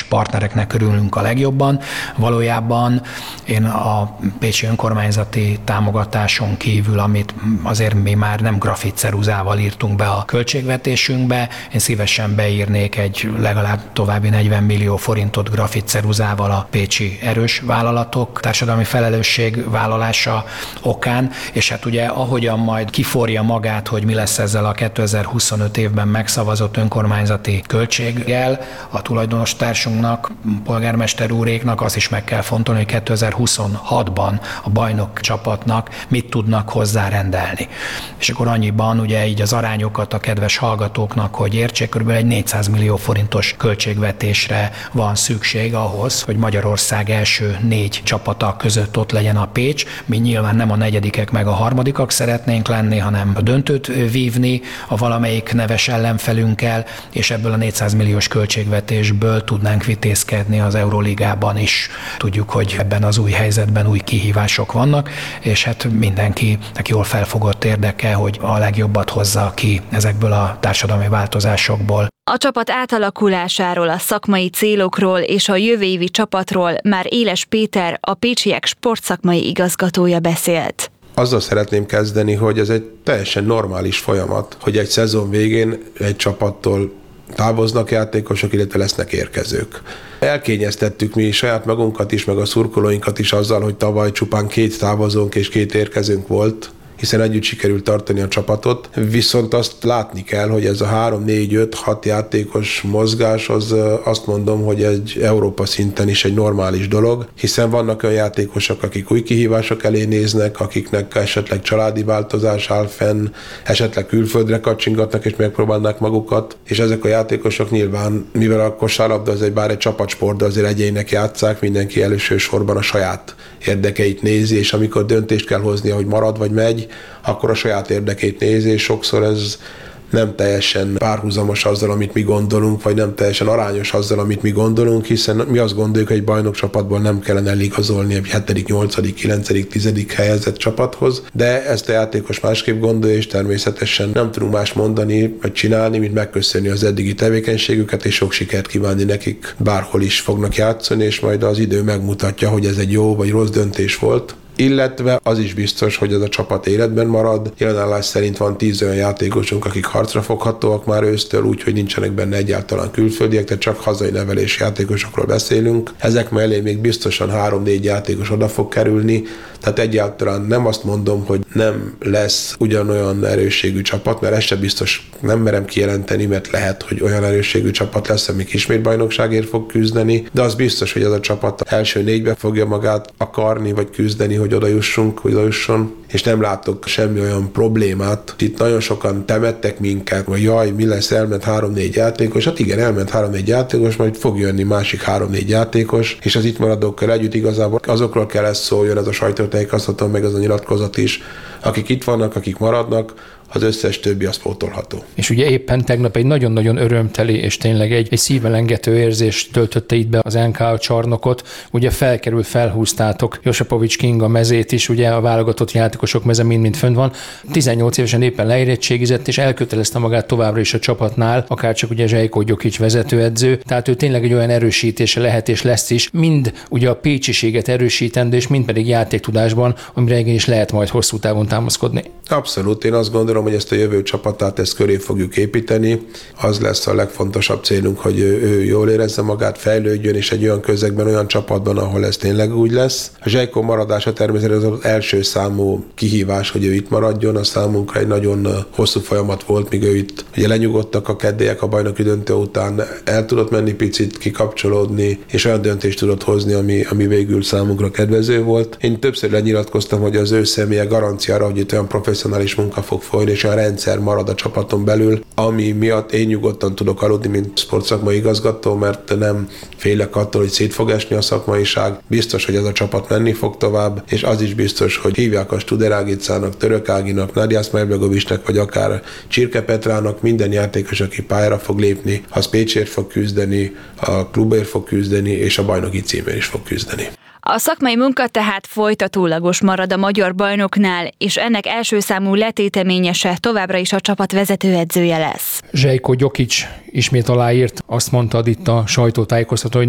partnereknek örülünk a legjobban. Valójában én a pécsi önkormányzati támogatáson kívül, amit azért mi már nem grafitceruzával írtunk be a költségvetésünkbe, én szívesen beírnék egy legalább további 40 millió forintot grafitceruzával a pécsi erős vállalatok társadalmi felelősségvállalása okán, és hát ugye ahogyan majd kiforja magát, hogy mi lesz ezzel a 2025 évben megszavazott önkormányzati költséggel, a tulajdonos társunknak, polgármester úréknak azt is meg kell fontolni, hogy 2026-ban a bajnok csapatnak mit tudnak hozzárendelni. És akkor annyiban ugye így az arányokat a kedves hallgatóknak, hogy értsék, kb. Egy 400 millió forintos költségvetésre van szükség ahhoz, hogy Magyarország első 4 csapata között ott legyen a Pécs. Mi nyilván nem a negyedikek meg a harmadikak szeretnénk lenni, hanem a döntőt vívni a valamelyik neves ellenfelünkkel, és ebből a 400 milliós költségvetésből tudnánk vitézkedni az Euróligában is. Tudjuk, hogy ebben az új helyzetben új kihívások vannak, és hát mindenkinek jól felfogott érdeke, hogy a legjobbat hozza ki ezekből a társadalmi változásokból. A csapat átalakulásáról, a szakmai célokról és a jövő évi csapatról már Éles Péter, a pécsiek sportszakmai igazgatója beszélt. Azzal szeretném kezdeni, hogy ez egy teljesen normális folyamat, hogy egy szezon végén egy csapattól távoznak játékosok, illetve lesznek érkezők. Elkényeztettük mi saját magunkat is, meg a szurkolóinkat is azzal, hogy tavaly csupán 2 távozónk és 2 érkezőnk volt, hiszen együtt sikerült tartani a csapatot, viszont azt látni kell, hogy ez a 3, 4, 5, 6 játékos mozgás, az azt mondom, hogy egy Európa szinten is egy normális dolog, hiszen vannak olyan játékosok, akik új kihívások elé néznek, akiknek esetleg családi változás áll fenn, esetleg külföldre kacsingatnak és megpróbálnak magukat, és ezek a játékosok nyilván, mivel a kosárlabda az bár egy csapatsport, de azért egyének játsszák, mindenki elsősorban a saját érdekeit nézi, és amikor döntést kell hoznia, hogy marad vagy megy, akkor a saját érdekét nézi, és sokszor ez nem teljesen párhuzamos azzal, amit mi gondolunk, vagy nem teljesen arányos azzal, amit mi gondolunk, hiszen mi azt gondoljuk, hogy egy bajnokcsapatból nem kellene eligazolni egy 7., 8., 9., 10. helyezett csapathoz, de ezt a játékos másképp gondolja, és természetesen nem tudunk más mondani, vagy csinálni, mint megköszönni az eddigi tevékenységüket, és sok sikert kívánni nekik, bárhol is fognak játszani, és majd az idő megmutatja, hogy ez egy jó vagy rossz döntés volt. Illetve az is biztos, hogy ez a csapat életben marad. Jelenállás szerint van 10 olyan játékosunk, akik harcra foghatóak már ősztől, úgyhogy nincsenek benne egyáltalán külföldiek, tehát csak hazai nevelési játékosokról beszélünk. Ezek mellé még biztosan 3-4 játékos oda fog kerülni, tehát egyáltalán nem azt mondom, hogy nem lesz ugyanolyan erősségű csapat, mert ezt sem biztos nem merem kijelenteni, mert lehet, hogy olyan erősségű csapat lesz, amik ismét bajnokságért fog küzdeni, de az biztos, hogy ez a csapat első 4-be fogja magát akarni, vagy küzdeni, hogy oda jusson, és nem látok semmi olyan problémát. Itt nagyon sokan temettek minket, hogy jaj, mi lesz, elment 3-4 játékos. Hát igen, elment 3-4 játékos, majd fog jönni másik 3-4 játékos, és az itt maradókkal együtt igazából azokról kell ezt szóljon ez a sajtótájékoztató, meg az a nyilatkozat is, akik itt vannak, akik maradnak, az összes többi az pótolható. És ugye éppen tegnap egy nagyon-nagyon örömteli és tényleg egy szívelengető érzés töltötte itt be az NKA csarnokot. Ugye felhúztátok Josapovics Kinga mezét is, ugye a válogatott játékosok meze mind fönn van. 18 évesen éppen leérettségizett, és elkötelezte magát továbbra is a csapatnál, akárcsak ugye Zsejko Gyokics vezetőedző. Tehát ő tényleg egy olyan erősítése lehet és lesz is, mind ugye a pécsiséget erősítendő, és mind pedig játéktudásban, amire igenis lehet majd hosszú távon támaszkodni. Abszolút, én azt gondolom, hogy ezt a jövő csapatát ezt köré fogjuk építeni. Az lesz a legfontosabb célunk, hogy ő jól érezze magát, fejlődjön, és egy olyan közegben, olyan csapatban, ahol ez tényleg úgy lesz. A Zsejko maradása természetesen az első számú kihívás, hogy ő itt maradjon. A számunkra egy nagyon hosszú folyamat volt, míg ő itt ugye lenyugodtak a kedélyek a bajnoki döntő után, el tudott menni picit, kikapcsolódni, és olyan döntést tudott hozni, ami végül számunkra kedvező volt. Én többször lenyilatkoztam, hogy az ő személye garanciára, hogy itt olyan professzionális munka fog folyni, és a rendszer marad a csapaton belül, ami miatt én nyugodtan tudok aludni, mint sportszakmai igazgató, mert nem félek attól, hogy szét fog esni a szakmaiság. Biztos, hogy ez a csapat menni fog tovább, és az is biztos, hogy hívják a Studer Ágicának, Török Áginak, Nadias Merbegovicsnek, vagy akár Csirke Petrának, minden játékos, aki pályára fog lépni, az Pécsért fog küzdeni, a klubért fog küzdeni, és a bajnoki címért is fog küzdeni. A szakmai munka tehát folytatólagos marad a magyar bajnoknál, és ennek első számú letéteményese továbbra is a csapat vezetőedzője lesz. Zsejko Gyokics ismét aláírt, azt mondtad itt a sajtótájékoztatón, hogy